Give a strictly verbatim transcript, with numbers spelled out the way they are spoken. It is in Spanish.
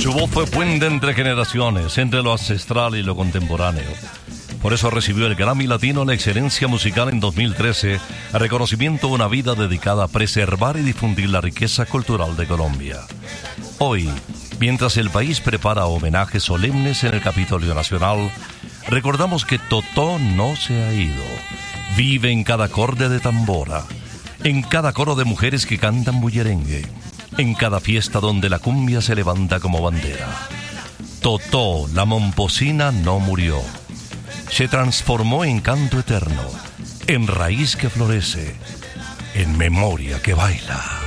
Su voz fue puente entre generaciones, entre lo ancestral y lo contemporáneo. Por eso recibió el Grammy Latino a la Excelencia Musical en dos mil trece, a reconocimiento de una vida dedicada a preservar y difundir la riqueza cultural de Colombia. Hoy, mientras el país prepara homenajes solemnes en el Capitolio Nacional, recordamos que Totó no se ha ido. Vive en cada acorde de tambora, en cada coro de mujeres que cantan bullerengue, en cada fiesta donde la cumbia se levanta como bandera. Totó, la momposina, no murió. Se transformó en canto eterno, en raíz que florece, en memoria que baila.